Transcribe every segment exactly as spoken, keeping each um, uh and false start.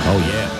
Oh,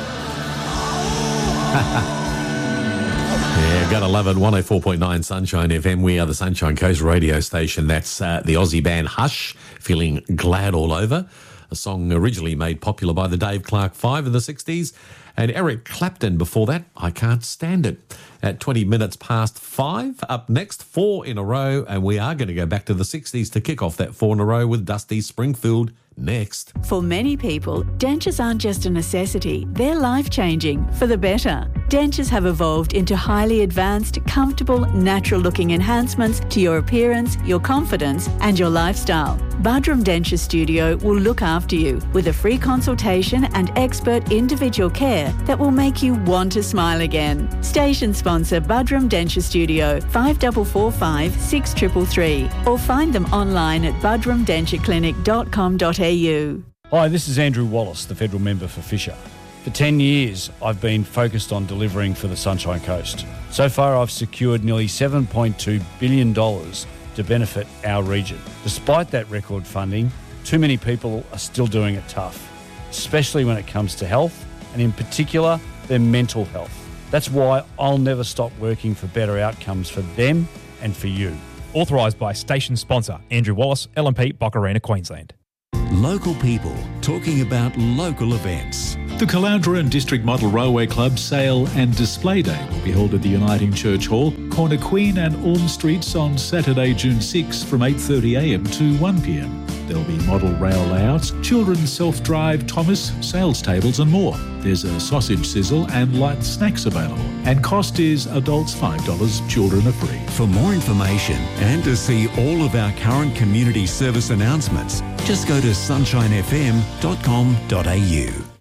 yeah. Yeah, gotta love it. one oh four point nine Sunshine F M. We are the Sunshine Coast radio station. That's uh, the Aussie band Hush, Feeling Glad All Over. A song originally made popular by the Dave Clark Five in the sixties. And Eric Clapton before that, I Can't Stand It. At twenty minutes past five, up next, four in a row. And we are going to go back to the sixties to kick off that four in a row with Dusty Springfield next. For many people, dentures aren't just a necessity, they're life-changing for the better. Dentures have evolved into highly advanced, comfortable, natural-looking enhancements to your appearance, your confidence and your lifestyle. Budrum Denture Studio will look after you with a free consultation and expert individual care that will make you want to smile again. Station sponsor Budrum Denture Studio, five four four five, six three three three, or find them online at budrum denture clinic dot com dot a u. Hi, this is Andrew Wallace, the federal member for Fisher. For ten years, I've been focused on delivering for the Sunshine Coast. So far, I've secured nearly seven point two billion dollars to benefit our region. Despite that record funding, too many people are still doing it tough, especially when it comes to health, and in particular, their mental health. That's why I'll never stop working for better outcomes for them and for you. Authorised by station sponsor Andrew Wallace, L M P, Boccarina, Queensland. Local people talking about local events. The Caloundra District Model Railway Club Sale and Display Day will be held at the Uniting Church Hall, corner Queen and Orme Streets on Saturday, June sixth from eight thirty a m to one p m. There'll be model rail layouts, children's self-drive Thomas, sales tables and more. There's a sausage sizzle and light snacks available. And cost is adults five dollars, children are free. For more information and to see all of our current community service announcements, just go to sunshine f m dot com dot a u.